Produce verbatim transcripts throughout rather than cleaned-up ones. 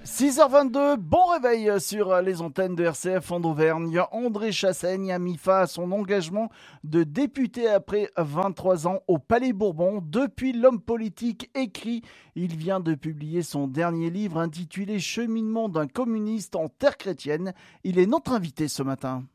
six heures vingt-deux, bon réveil sur les antennes de R C F en Auvergne. André Chassaigne a mis fin à son engagement de député après vingt-trois ans au Palais Bourbon. Depuis, l'homme politique écrit. Il vient de publier son dernier livre intitulé Cheminement d'un communiste en terre chrétienne. Il est notre invité ce matin.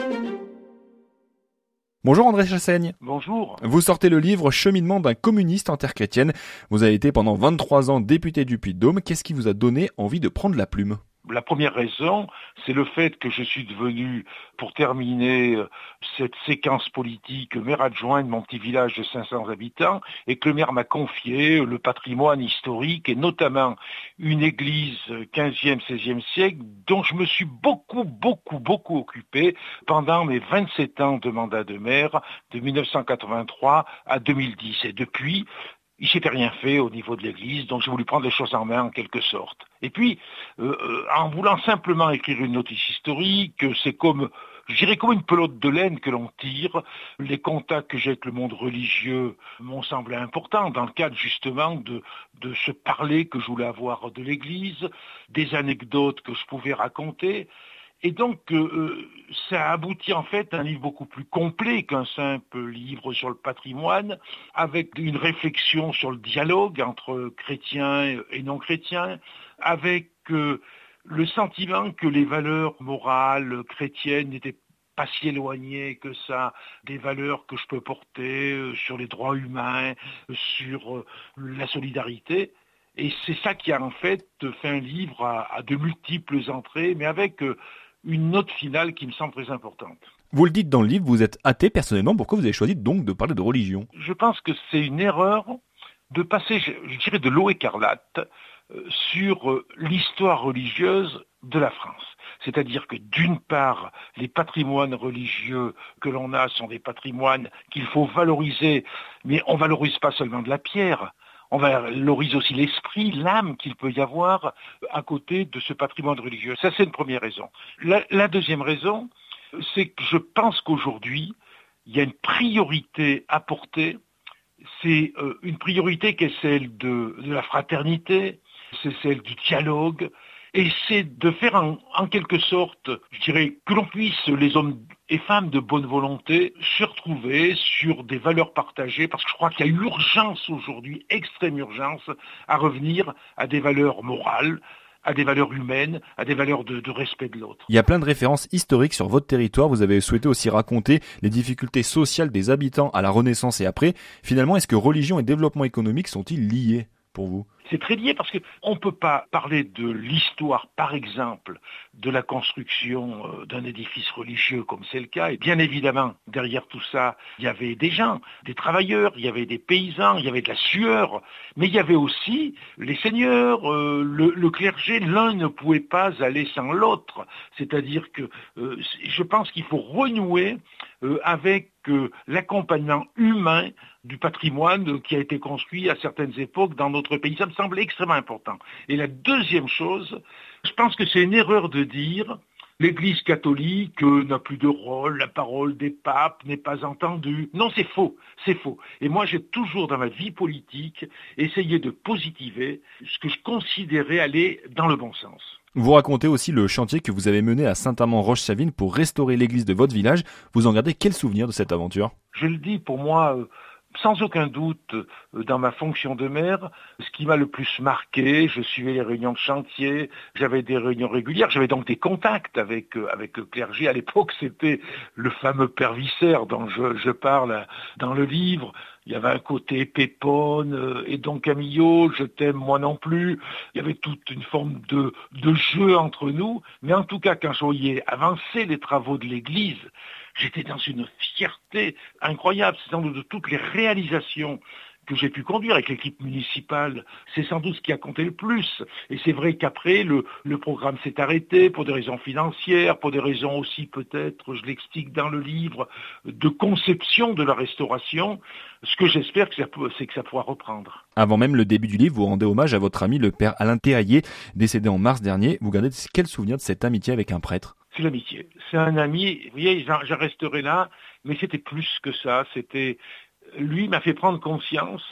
Bonjour André Chassaigne. Bonjour. Vous sortez le livre Cheminement d'un communiste en terre chrétienne. Vous avez été pendant vingt-trois ans député du Puy-de-Dôme. Qu'est-ce qui vous a donné envie de prendre la plume ? La première raison, c'est le fait que je suis devenu, pour terminer cette séquence politique, maire adjoint de mon petit village de cinq cents habitants, et que le maire m'a confié le patrimoine historique, et notamment une église quinzième, seizième siècle, dont je me suis beaucoup, beaucoup, beaucoup occupé pendant mes vingt-sept ans de mandat de maire, de mille neuf cent quatre-vingt-trois à deux mille dix. Et depuis, il ne s'était rien fait au niveau de l'église, donc j'ai voulu prendre les choses en main en quelque sorte. Et puis, euh, en voulant simplement écrire une notice historique, c'est comme, je dirais comme une pelote de laine que l'on tire. Les contacts que j'ai avec le monde religieux m'ont semblé importants dans le cadre justement de, de ce parler que je voulais avoir de l'église, des anecdotes que je pouvais raconter. Et donc, euh, ça a abouti en fait à un livre beaucoup plus complet qu'un simple livre sur le patrimoine, avec une réflexion sur le dialogue entre chrétiens et non-chrétiens, avec euh, le sentiment que les valeurs morales chrétiennes n'étaient pas si éloignées que ça des valeurs que je peux porter euh, sur les droits humains, sur euh, la solidarité. Et c'est ça qui a en fait fait un livre à, à de multiples entrées, mais avec euh, une note finale qui me semble très importante. Vous le dites dans le livre, vous êtes athée personnellement. Pourquoi vous avez choisi donc de parler de religion ? Je pense que c'est une erreur de passer, je, je dirais, de l'eau écarlate euh, sur euh, l'histoire religieuse de la France. C'est-à-dire que d'une part, les patrimoines religieux que l'on a sont des patrimoines qu'il faut valoriser, mais on ne valorise pas seulement de la pierre. On valorise aussi l'esprit, l'âme qu'il peut y avoir à côté de ce patrimoine religieux. Ça, c'est une première raison. La, la deuxième raison, c'est que je pense qu'aujourd'hui, il y a une priorité à porter. C'est euh, une priorité qui est celle de, de la fraternité, c'est celle du dialogue, et c'est de faire en, en quelque sorte, je dirais, que l'on puisse, les hommes et femmes de bonne volonté, se retrouver sur des valeurs partagées, parce que je crois qu'il y a urgence aujourd'hui, extrême urgence, à revenir à des valeurs morales, à des valeurs humaines, à des valeurs de, de respect de l'autre. Il y a plein de références historiques sur votre territoire. Vous avez souhaité aussi raconter les difficultés sociales des habitants à la Renaissance et après. Finalement, est-ce que religion et développement économique sont-ils liés pour vous ? C'est très lié parce qu'on ne peut pas parler de l'histoire, par exemple, de la construction d'un édifice religieux comme c'est le cas. Et bien évidemment, derrière tout ça, il y avait des gens, des travailleurs, il y avait des paysans, il y avait de la sueur, mais il y avait aussi les seigneurs, euh, le, le clergé. L'un ne pouvait pas aller sans l'autre. C'est-à-dire que euh, je pense qu'il faut renouer euh, avec euh, l'accompagnement humain du patrimoine qui a été construit à certaines époques dans notre pays. Ça me semble extrêmement important. Et la deuxième chose, je pense que c'est une erreur de dire l'Église catholique euh, n'a plus de rôle, la parole des papes n'est pas entendue. Non, c'est faux, c'est faux. Et moi, j'ai toujours dans ma vie politique essayé de positiver ce que je considérais aller dans le bon sens. Vous racontez aussi le chantier que vous avez mené à Saint-Amand-Roche-Savine pour restaurer l'église de votre village. Vous en gardez quel souvenir de cette aventure ? Je le dis, pour moi, euh, sans aucun doute, dans ma fonction de maire, ce qui m'a le plus marqué, je suivais les réunions de chantier, j'avais des réunions régulières, j'avais donc des contacts avec avec le clergé. À l'époque, c'était le fameux père Visser dont je, je parle dans le livre. Il y avait un côté pépone, et donc Camillo, je t'aime moi non plus. Il y avait toute une forme de, de jeu entre nous. Mais en tout cas, quand je voyais avancer les travaux de l'église, j'étais dans une fierté incroyable. C'est sans doute de toutes les réalisations que j'ai pu conduire avec l'équipe municipale, c'est sans doute ce qui a compté le plus. Et c'est vrai qu'après, le, le programme s'est arrêté pour des raisons financières, pour des raisons aussi peut-être, je l'explique dans le livre, de conception de la restauration. Ce que j'espère, c'est que ça pourra reprendre. Avant même le début du livre, vous rendez hommage à votre ami le père Alain Théraillet, décédé en mars dernier. Vous gardez quel souvenir de cette amitié avec un prêtre ? C'est l'amitié. C'est un ami, vous voyez, j'en resterai là, mais c'était plus que ça. C'était... Lui m'a fait prendre conscience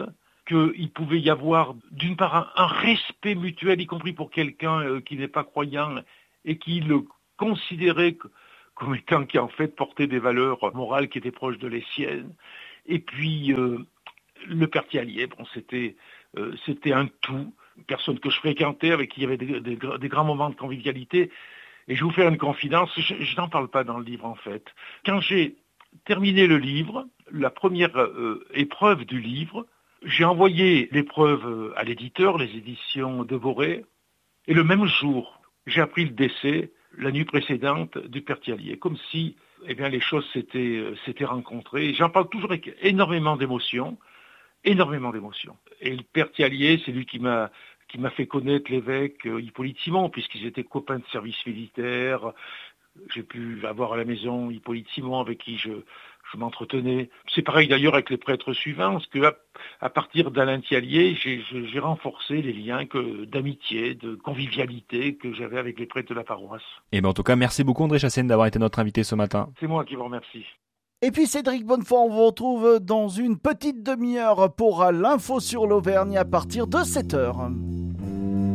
qu'il pouvait y avoir d'une part un, un respect mutuel, y compris pour quelqu'un euh, qui n'est pas croyant et qui le considérait comme étant qui en fait portait des valeurs morales qui étaient proches de les siennes. Et puis euh, le père Thiallier, bon, c'était, euh, c'était un tout, une personne que je fréquentais, avec qui il y avait des, des, des grands moments de convivialité. Et je vais vous faire une confidence, je, je n'en parle pas dans le livre en fait. Quand j'ai terminé le livre, la première euh, épreuve du livre, j'ai envoyé l'épreuve à l'éditeur, les éditions de Boré, et le même jour, j'ai appris le décès, la nuit précédente, du père Thiallier, comme si eh bien, les choses s'étaient, s'étaient rencontrées. J'en parle toujours avec énormément d'émotion, énormément d'émotion. Et le père Thiallier, c'est lui qui m'a, qui m'a fait connaître l'évêque euh, Hippolyte Simon, puisqu'ils étaient copains de service militaire. J'ai pu avoir à la maison Hippolyte Simon, avec qui je, je m'entretenais. C'est pareil d'ailleurs avec les prêtres suivants, parce que à, à partir d'Alain Thiallier, j'ai, j'ai renforcé les liens que, d'amitié, de convivialité que j'avais avec les prêtres de la paroisse. Et ben en tout cas, merci beaucoup André Chassaigne d'avoir été notre invité ce matin. C'est moi qui vous remercie. Et puis Cédric Bonnefoy, on vous retrouve dans une petite demi-heure pour l'info sur l'Auvergne à partir de sept heures.